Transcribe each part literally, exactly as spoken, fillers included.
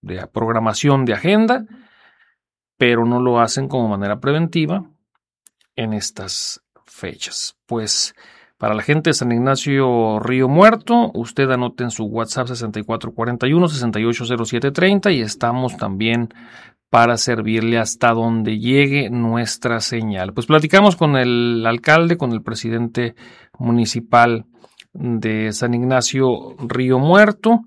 de programación de agenda, pero no lo hacen como manera preventiva en estas fechas. Pues para la gente de San Ignacio Río Muerto, usted anote en su WhatsApp sesenta y cuatro cuarenta y uno, sesenta y ocho cero siete treinta y estamos también para servirle hasta donde llegue nuestra señal. Pues platicamos con el alcalde, con el presidente municipal de San Ignacio Río Muerto,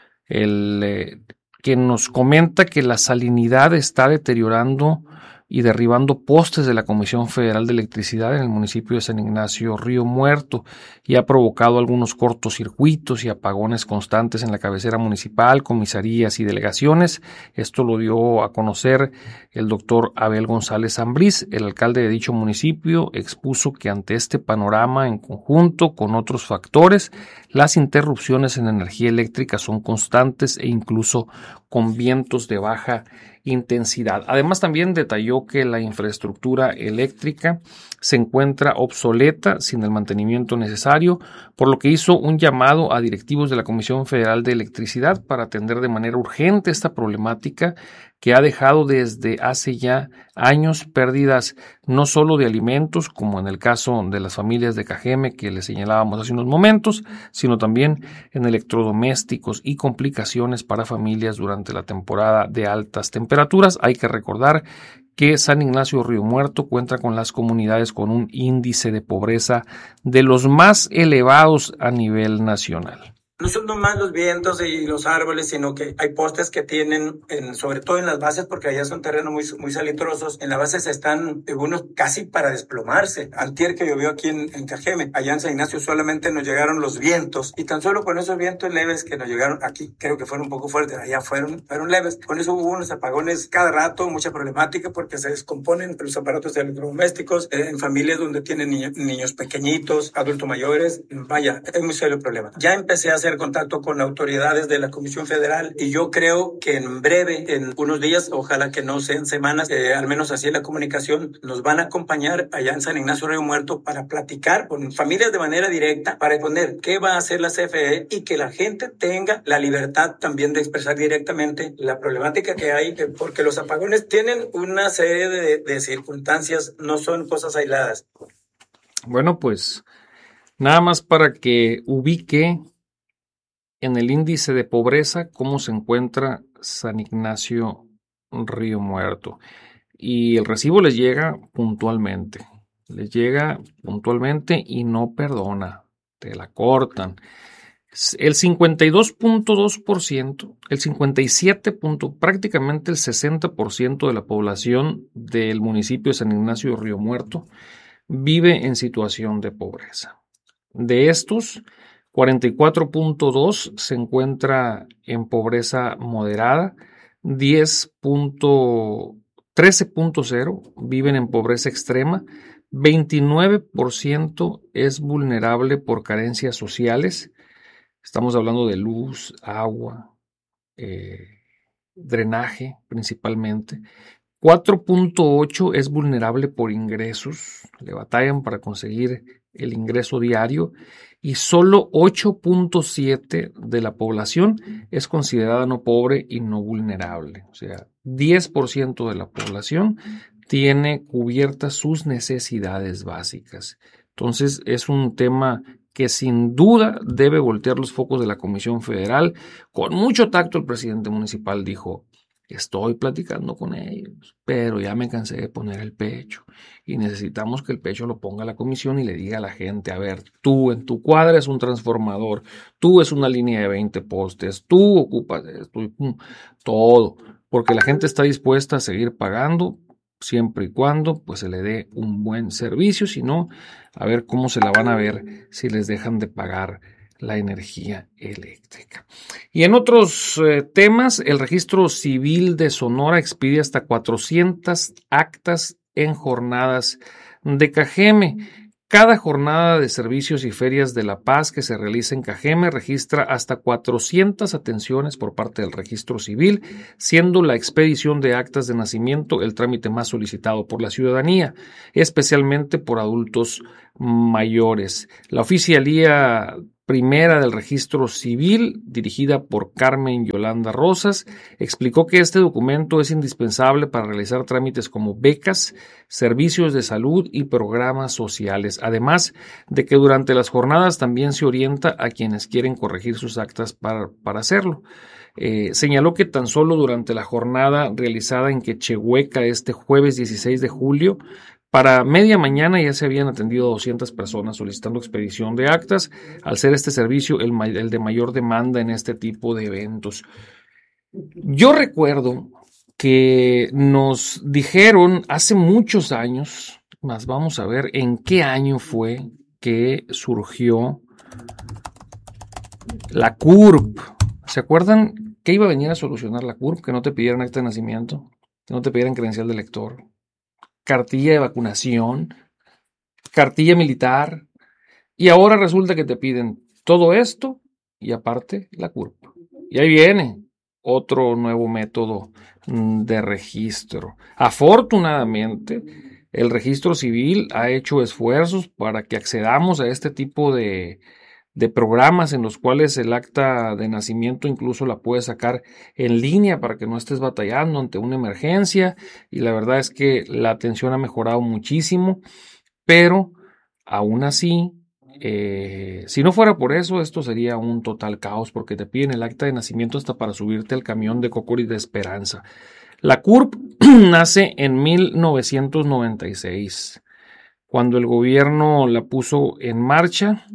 el eh, que nos comenta que la salinidad está deteriorando y derribando postes de la Comisión Federal de Electricidad en el municipio de San Ignacio Río Muerto y ha provocado algunos cortocircuitos y apagones constantes en la cabecera municipal, comisarías y delegaciones. Esto lo dio a conocer el doctor Abel González Ambriz, el alcalde de dicho municipio. Expuso que ante este panorama, en conjunto con otros factores, las interrupciones en energía eléctrica son constantes e incluso con vientos de baja intensidad. Además, también detalló que la infraestructura eléctrica se encuentra obsoleta, sin el mantenimiento necesario, por lo que hizo un llamado a directivos de la Comisión Federal de Electricidad para atender de manera urgente esta problemática que ha dejado desde hace ya años pérdidas no solo de alimentos, como en el caso de las familias de Cajeme que le señalábamos hace unos momentos, sino también en electrodomésticos y complicaciones para familias durante la temporada de altas temperaturas. Hay que recordar que San Ignacio Río Muerto cuenta con las comunidades con un índice de pobreza de los más elevados a nivel nacional. No son nomás los vientos y los árboles, sino que hay postes que tienen, en, sobre todo en las bases, porque allá son terrenos muy, muy salitrosos. En las bases están algunos casi para desplomarse. Antier que llovió aquí en, en Cajeme, allá en San Ignacio solamente nos llegaron los vientos, y tan solo con esos vientos leves que nos llegaron aquí, creo que fueron un poco fuertes, allá fueron, fueron leves. Con eso hubo unos apagones cada rato, mucha problemática porque se descomponen los aparatos electrodomésticos eh, en familias donde tienen niño, niños pequeñitos, adultos mayores. Vaya, es muy serio el problema. Ya empecé a hacer contacto con autoridades de la Comisión Federal y yo creo que en breve, en unos días, ojalá que no sean semanas, eh, al menos así en la comunicación, nos van a acompañar allá en San Ignacio Río Muerto para platicar con familias de manera directa, para exponer qué va a hacer la C F E y que la gente tenga la libertad también de expresar directamente la problemática que hay, porque los apagones tienen una serie de, de circunstancias, no son cosas aisladas. Bueno, pues nada más para que ubique en el índice de pobreza cómo se encuentra San Ignacio Río Muerto. Y el recibo les llega puntualmente. Les llega puntualmente y no perdona. Te la cortan. El cincuenta y dos punto dos por ciento, el cincuenta y siete por ciento, prácticamente el sesenta por ciento de la población del municipio de San Ignacio Río Muerto vive en situación de pobreza. De estos, cuarenta y cuatro punto dos se encuentra en pobreza moderada, trece punto cero viven en pobreza extrema, veintinueve por ciento es vulnerable por carencias sociales. Estamos hablando de luz, agua, eh, drenaje principalmente. cuatro punto ocho es vulnerable por ingresos, le batallan para conseguir el ingreso diario, y solo ocho punto siete de la población es considerada no pobre y no vulnerable. O sea, diez por ciento de la población tiene cubiertas sus necesidades básicas. Entonces, es un tema que sin duda debe voltear los focos de la Comisión Federal. Con mucho tacto, el presidente municipal dijo: estoy platicando con ellos, pero ya me cansé de poner el pecho y necesitamos que el pecho lo ponga la comisión y le diga a la gente: a ver, tú en tu cuadra es un transformador, tú es una línea de veinte postes, tú ocupas esto y pum, todo, porque la gente está dispuesta a seguir pagando siempre y cuando pues se le dé un buen servicio. Si no, a ver cómo se la van a ver si les dejan de pagar la energía eléctrica. Y en otros eh, temas, el Registro Civil de Sonora expide hasta cuatrocientas actas en jornadas de Cajeme. Cada jornada de servicios y ferias de la paz que se realiza en Cajeme registra hasta cuatrocientas atenciones por parte del Registro Civil, siendo la expedición de actas de nacimiento el trámite más solicitado por la ciudadanía, especialmente por adultos mayores. La Oficialía primera del Registro Civil, dirigida por Carmen Yolanda Rosas, explicó que este documento es indispensable para realizar trámites como becas, servicios de salud y programas sociales, además de que durante las jornadas también se orienta a quienes quieren corregir sus actas para, para hacerlo. Eh, señaló que tan solo durante la jornada realizada en Quechehueca este jueves dieciséis de julio, para media mañana ya se habían atendido doscientas personas solicitando expedición de actas, al ser este servicio el, el de mayor demanda en este tipo de eventos. Yo recuerdo que nos dijeron hace muchos años, más vamos a ver en qué año fue que surgió la C U R P. ¿Se acuerdan que iba a venir a solucionar la C U R P? Que no te pidieran acta de nacimiento, que no te pidieran credencial de lector, cartilla de vacunación, cartilla militar, y ahora resulta que te piden todo esto y aparte la C U R P. Y ahí viene otro nuevo método de registro. Afortunadamente, el Registro Civil ha hecho esfuerzos para que accedamos a este tipo de, de programas en los cuales el acta de nacimiento incluso la puedes sacar en línea para que no estés batallando ante una emergencia, y la verdad es que la atención ha mejorado muchísimo, pero aún así, eh, si no fuera por eso, esto sería un total caos porque te piden el acta de nacimiento hasta para subirte al camión de Cocori de Esperanza. La C U R P nace en mil novecientos noventa y seis, cuando el gobierno la puso en marcha.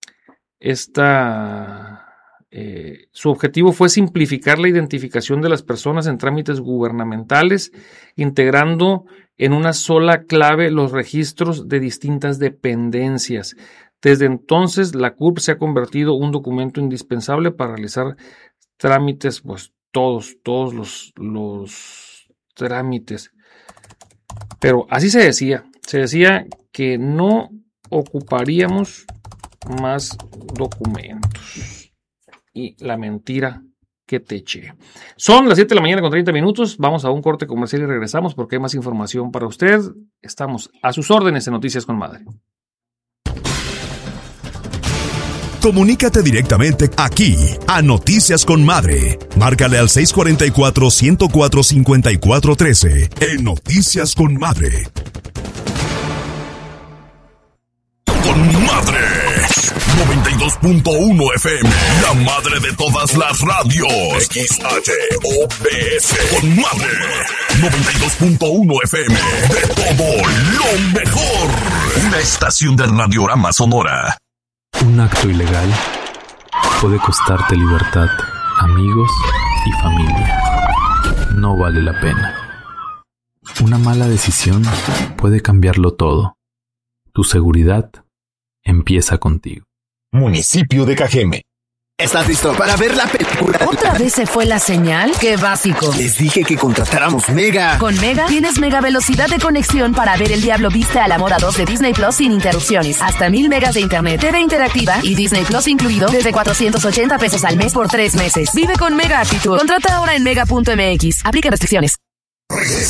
Esta, eh, su objetivo fue simplificar la identificación de las personas en trámites gubernamentales, integrando en una sola clave los registros de distintas dependencias. Desde entonces, la C U R P se ha convertido en un documento indispensable para realizar trámites, pues todos, todos los, los trámites. Pero así se decía, se decía que no ocuparíamos más documentos, y la mentira que te eché. Son las siete de la mañana con treinta minutos, vamos a un corte comercial y regresamos porque hay más información para usted. Estamos a sus órdenes en Noticias con Madre. Comunícate directamente aquí a Noticias con Madre. Márcale al seis cuatro cuatro, uno cero cuatro, cinco cuatro uno tres en Noticias con Madre. Con Madre noventa y dos punto uno F M, la madre de todas las radios. X H O B S. Con Madre noventa y dos punto uno F M, de todo lo mejor. Una estación de Radiorama Sonora. Un acto ilegal puede costarte libertad, amigos y familia. No vale la pena. Una mala decisión puede cambiarlo todo. Tu seguridad empieza contigo. Municipio de Cajeme. ¿Estás listo para ver la película? ¿Otra vez se fue la señal? ¡Qué básico! Les dije que contratáramos Mega. Con Mega tienes mega velocidad de conexión para ver El Diablo Viste a la Moda dos de Disney Plus sin interrupciones. Hasta mil megas de internet, T V interactiva y Disney Plus incluido desde cuatrocientos ochenta pesos al mes por tres meses. Vive con Mega Actitud. Contrata ahora en mega punto m x. Aplica restricciones.